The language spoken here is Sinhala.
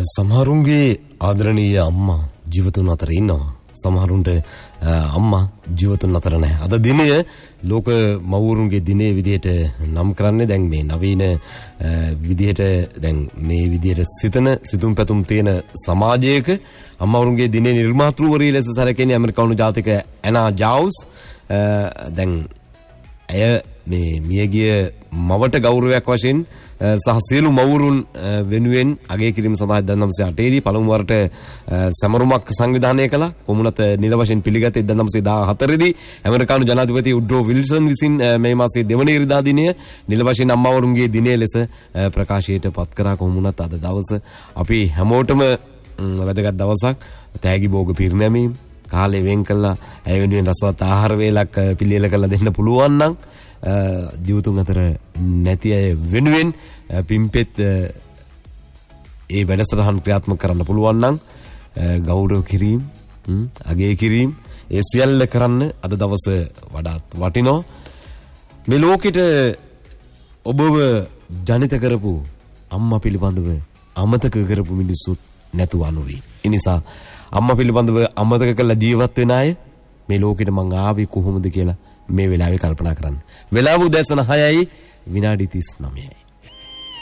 සමහරුන්ගේ ආදරණීය අම්මා ජීවතුන් අතර ඉන්නවා. සමහරුන්ට අම්මා ජීවතුන් අතර නැහැ. අද දිනය ලෝක මව්වරුන්ගේ දිනේ විදිහට නම් කරන්නේ දැන් මේ නවීන විදිහට දැන් මේ විදිහට සිතුම් පැතුම් තියෙන සමාජයක අම්මවරුන්ගේ දිනේ නිර්මාතෘවරිය ලෙස සැලකෙන ඇමරිකානු ජාතික ඇනා ජාවුස් දැන් ඇය මේ මියගිය මවට ගෞරවයක් වශයෙන් සහ සියලු මව්වරුන් වෙනුවෙන් අගය කිරීම සඳහා 1908 දී පළමු වරට සමරුමක් සංවිධානය කළා. කොමුණත නිල වශයෙන් පිළිගත්තේ 1914 දී ඇමරිකානු ජනාධිපති උඩ්‍රෝ විල්සන් විසින් මේ මාසයේ දෙවන ඉරිදා දිනය නිල වශයෙන් අම්මවරුන්ගේ දිනය ලෙස ප්‍රකාශයට පත් කරා. කොමුණත් අද දවස අපි හැමෝටම වැදගත් දවසක්. තෑගි භෝග පිරිනැමීම කාලය වෙන් කළා ඇය වෙනුවෙන් රසවත් ආහාර වේලක් පිළියෙල කරලා දෙන්න පුළුවන් නම් ජීවතුන් අතර නැති අය වෙනුවෙන් පිම්පෙත් ඒ වැඩසටහන් ක්‍රියාත්මක කරන්න පුළුවන් නම් ගෞරව කිරීම අගය කිරීම ඒ සියල්ල කරන්න අද දවස වඩාත් වටිනවා. මේ ලෝකෙට ඔබව ජනිත කරපු අම්මා පිළිබඳව අමතක කරපු මිනිස්සුත් නැතුව නොවේ. ඒ නිසා අම්මා පිළිබඳව අමතක කරලා ජීවත් වෙන අය මේ ලෝකෙට මං ආවේ කොහොමද කියලා මේ වෙලාවේ කල්පනා කරන්න. වෙලාව උදෑසන 6යි විනාඩි 39යි.